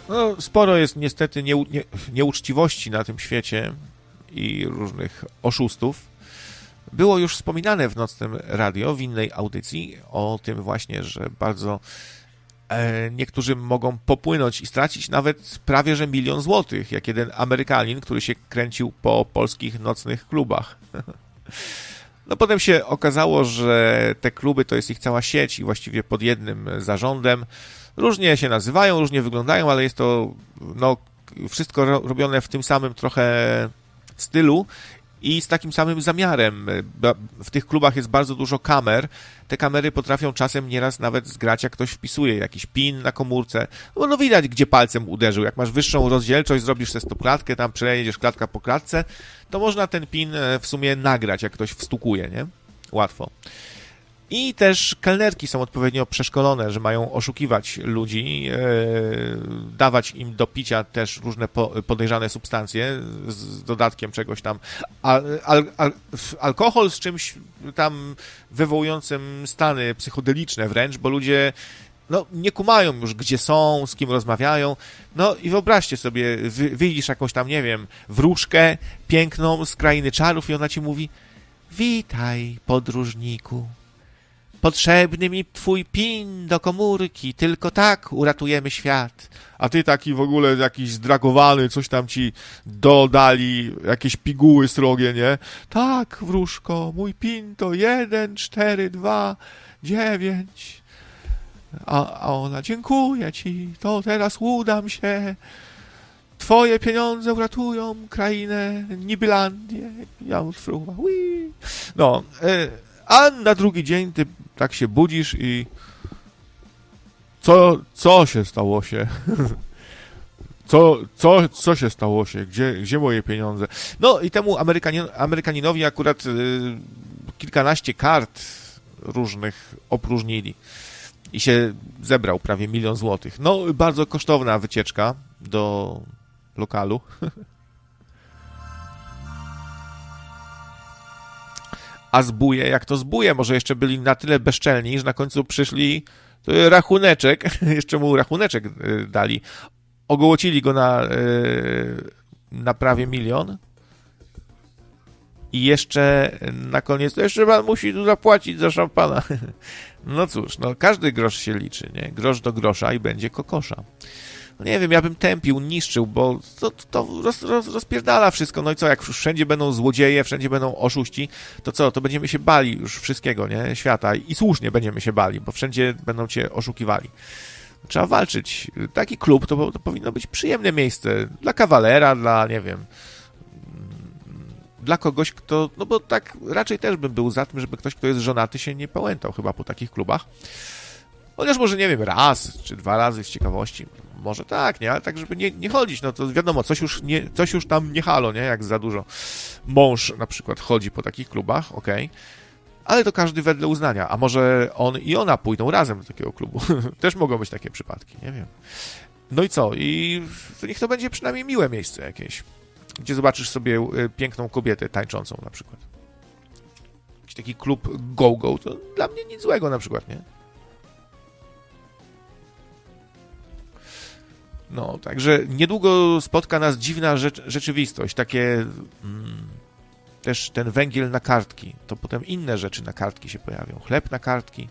No, sporo jest niestety nieuczciwości na tym świecie i różnych oszustów. Było już wspominane w Nocnym Radio, w innej audycji, o tym właśnie, że bardzo niektórzy mogą popłynąć i stracić nawet prawie że 1 000 000 złotych, jak jeden Amerykanin, który się kręcił po polskich nocnych klubach. No potem się okazało, że te kluby to jest ich cała sieć i właściwie pod jednym zarządem. Różnie się nazywają, różnie wyglądają, ale jest to no, wszystko robione w tym samym trochę stylu i z takim samym zamiarem. W tych klubach jest bardzo dużo kamer. Te kamery potrafią czasem nieraz nawet zgrać, jak ktoś wpisuje jakiś PIN na komórce. No widać, gdzie palcem uderzył. Jak masz wyższą rozdzielczość, zrobisz sobie stopklatkę, tam przejedziesz klatka po klatce, to można ten PIN w sumie nagrać, jak ktoś wstukuje, nie? Łatwo. I też kelnerki są odpowiednio przeszkolone, że mają oszukiwać ludzi, dawać im do picia też różne podejrzane substancje z dodatkiem czegoś tam. Alkohol z czymś tam wywołującym stany psychodeliczne wręcz, bo ludzie no, nie kumają już, gdzie są, z kim rozmawiają. No i wyobraźcie sobie, widzisz jakąś tam, nie wiem, wróżkę piękną z krainy czarów i ona ci mówi: witaj, podróżniku. Potrzebny mi twój PIN do komórki, tylko tak uratujemy świat. A ty taki w ogóle jakiś zdragowany, coś tam ci dodali, jakieś piguły srogie, nie? Tak, wróżko, mój PIN to 1, 4, 2, 9. A ona: dziękuję ci, to teraz udam się. Twoje pieniądze uratują krainę Nibylandię. Ja fruwa. No, a na drugi dzień ty tak się budzisz i co się stało się? Co się stało się? Gdzie moje pieniądze? No i temu Amerykaninowi akurat kilkanaście kart różnych opróżnili i się zebrał prawie 1 000 000 złotych. No, bardzo kosztowna wycieczka do lokalu. A zbóje, jak to zbóje? Może jeszcze byli na tyle bezczelni, że na końcu przyszli rachuneczek, jeszcze mu rachuneczek dali. Ogołocili go na prawie 1 000 000 i jeszcze na koniec, to jeszcze pan musi tu zapłacić za szampana. No cóż, no każdy grosz się liczy, nie? Grosz do grosza i będzie kokosza. No nie wiem, ja bym tępił, niszczył, bo to rozpierdala wszystko. No i co, jak wszędzie będą złodzieje, wszędzie będą oszuści, to co, to będziemy się bali już wszystkiego, nie? Świata. I słusznie będziemy się bali, bo wszędzie będą cię oszukiwali. Trzeba walczyć. Taki klub to powinno być przyjemne miejsce dla kawalera, dla, nie wiem, dla kogoś, kto, no bo tak raczej też bym był za tym, żeby ktoś, kto jest żonaty, się nie pałętał chyba po takich klubach. Chociaż może, nie wiem, raz czy 2 razy z ciekawości. Może tak, nie? Ale tak, żeby nie chodzić, no to wiadomo, coś już tam nie halo, nie? Jak za dużo mąż na przykład chodzi po takich klubach, okej. Ale to każdy wedle uznania. A może on i ona pójdą razem do takiego klubu. Też mogą być takie przypadki, nie wiem. No i co? I niech to będzie przynajmniej miłe miejsce jakieś, gdzie zobaczysz sobie piękną kobietę tańczącą na przykład. Jakiś taki klub go-go, to dla mnie nic złego na przykład, nie? No, także niedługo spotka nas dziwna rzeczywistość, takie też ten węgiel na kartki, to potem inne rzeczy na kartki się pojawią, chleb na kartki.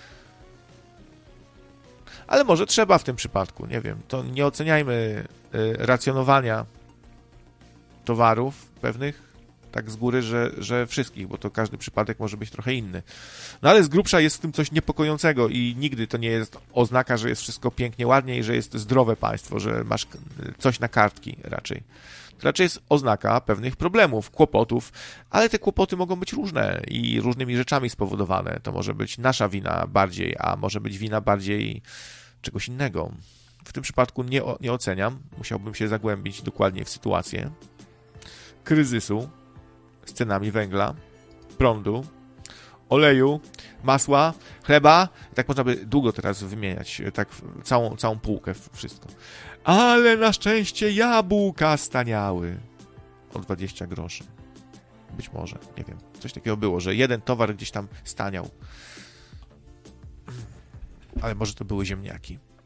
Ale może trzeba w tym przypadku, nie wiem, to nie oceniajmy racjonowania towarów pewnych tak z góry, że wszystkich, bo to każdy przypadek może być trochę inny. No ale z grubsza jest w tym coś niepokojącego i nigdy to nie jest oznaka, że jest wszystko pięknie, ładnie i że jest zdrowe państwo, że masz coś na kartki raczej. To raczej jest oznaka pewnych problemów, kłopotów, ale te kłopoty mogą być różne i różnymi rzeczami spowodowane. To może być nasza wina bardziej, a może być wina bardziej czegoś innego. W tym przypadku nie oceniam, musiałbym się zagłębić dokładnie w sytuację kryzysu z cenami węgla, prądu, oleju, masła, chleba. Tak można by długo teraz wymieniać, tak całą półkę, wszystko. Ale na szczęście jabłka staniały o 20 groszy. Być może, nie wiem. Coś takiego było, że jeden towar gdzieś tam staniał. Ale może to były ziemniaki.